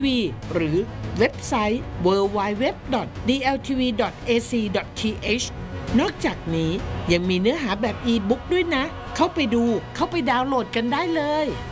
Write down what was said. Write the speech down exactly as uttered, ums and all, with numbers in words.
วีหรือเว็บไซต์ ดับเบิลยู ดับเบิลยู ดับเบิลยู ดอท ดี แอล ที วี ดอท เอ ซี ดอท ที เอช นอกจากนี้ยังมีเนื้อหาแบบอีบุ๊กด้วยนะเข้าไปดูเข้าไปดาวน์โหลดกันได้เลย